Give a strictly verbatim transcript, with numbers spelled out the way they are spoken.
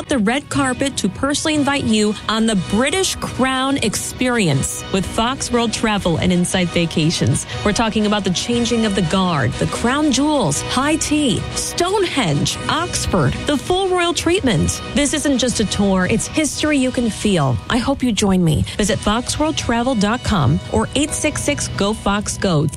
out the red carpet to personally invite you on the British Crown Experience with Fox World Travel and Insight Vacations. We're talking about the changing of the guard, the crown jewels, high tea, Stonehenge, Oxford, the full royal treatment. This isn't just a tour, it's history you can feel. I hope you join me. Visit fox world travel dot com or eight six six, G O, Fox, Go.